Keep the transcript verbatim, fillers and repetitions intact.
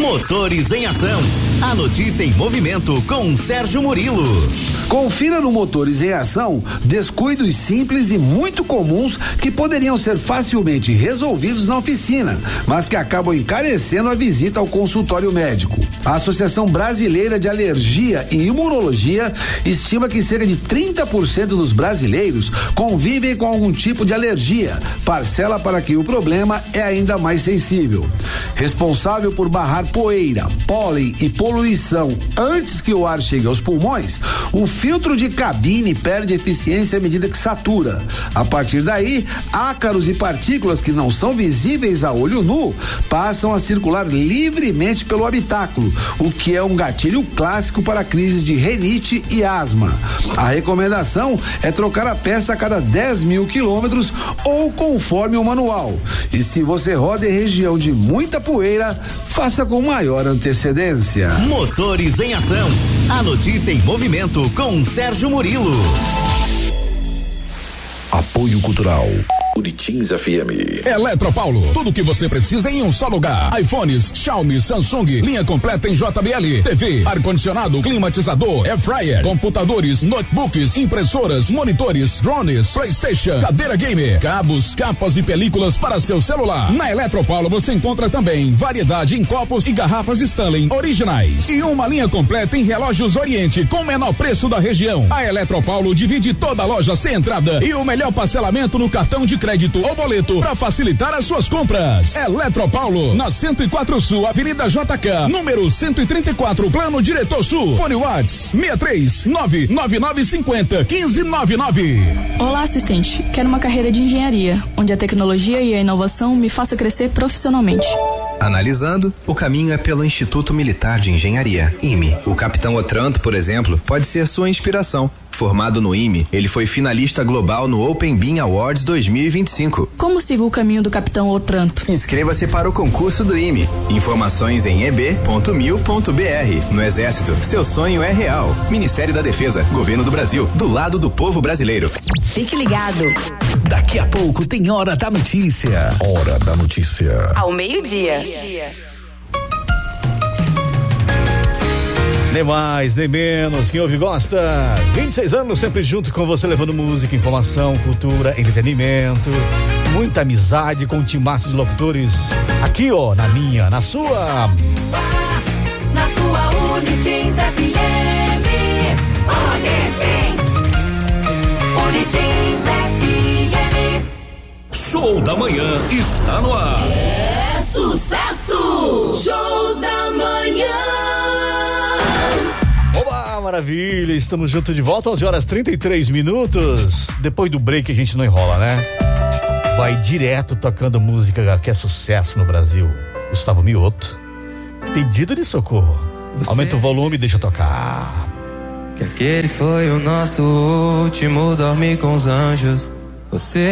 Motores em Ação. A notícia em movimento com Sérgio Murilo. Confira no Motores em Ação descuidos simples e muito comuns que poderiam ser facilmente resolvidos na oficina, mas que acabam encarecendo a visita ao consultório médico. A Associação Brasileira de Alergia e Imunologia estima que cerca de trinta por cento dos brasileiros convivem com algum tipo de alergia, parcela para que o problema é ainda mais sensível. Responsável por barrar poeira, pólen e poluição antes que o ar chegue aos pulmões, o filtro de cabine perde eficiência à medida que satura. A partir daí, ácaros e partículas que não são visíveis a olho nu passam a circular livremente pelo habitáculo, o que é um gatilho clássico para crises de rinite e asma. A recomendação é trocar a peça a cada dez mil quilômetros ou conforme o manual. E se você roda em região de muita poeira, faça com maior antecedência. Motores em Ação. A notícia em movimento com Sérgio Murilo. Apoio Cultural Uritins F M. Eletropaulo, tudo o que você precisa em um só lugar. iPhones, Xiaomi, Samsung, linha completa em J B L, T V, ar-condicionado, climatizador, air fryer, computadores, notebooks, impressoras, monitores, drones, PlayStation, cadeira gamer, cabos, capas e películas para seu celular. Na Eletropaulo você encontra também variedade em copos e garrafas Stanley originais e uma linha completa em relógios Oriente com o menor preço da região. A Eletropaulo divide toda a loja sem entrada e o melhor parcelamento no cartão de crédito ou boleto para facilitar as suas compras. Eletropaulo, na cento e quatro Sul, Avenida J K, número cento e trinta e quatro, Plano Diretor Sul. Fone Whats seis três nove nove nove cinco zero um cinco nove nove. Olá, assistente. Quero uma carreira de engenharia, onde a tecnologia e a inovação me faça crescer profissionalmente. Analisando, o caminho é pelo Instituto Militar de Engenharia, I M E. O capitão Otranto, por exemplo, pode ser sua inspiração. Formado no I M E, ele foi finalista global no Open Bean Awards dois mil e vinte e cinco. Como sigo o caminho do capitão Otranto? Inscreva-se para o concurso do I M E. Informações em e b ponto mil ponto b r. No Exército, seu sonho é real. Ministério da Defesa, Governo do Brasil, do lado do povo brasileiro. Fique ligado. Daqui a pouco tem Hora da Notícia. Hora da Notícia. Ao meio-dia. Nem mais, nem menos, quem ouve gosta. vinte e seis anos sempre junto com você, levando música, informação, cultura, entretenimento, muita amizade com o timaço de locutores. Aqui, ó, na minha, na sua. Na sua Unitins F M. Unitins. Unitins F M. Show da Manhã está no ar. É sucesso! Show da Manhã. Olá, maravilha, estamos juntos de volta, onze horas e trinta e três minutos. Depois do break a gente não enrola, né? Vai direto tocando música que é sucesso no Brasil. Gustavo Mioto, Pedido de Socorro. Você aumenta o volume e deixa eu tocar. Que aquele foi o nosso último dormir com os anjos. Você